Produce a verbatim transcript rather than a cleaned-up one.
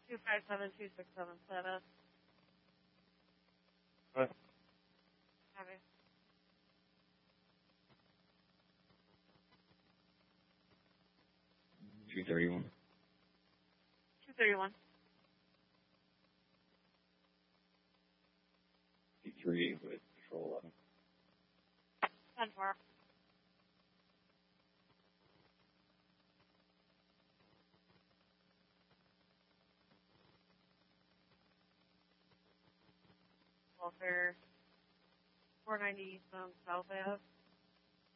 two five seven two six seven seven. What? Copy. two thirty-one. two thirty-one. three with control eleven. ten four. Welfare. four ninety East on South Ave.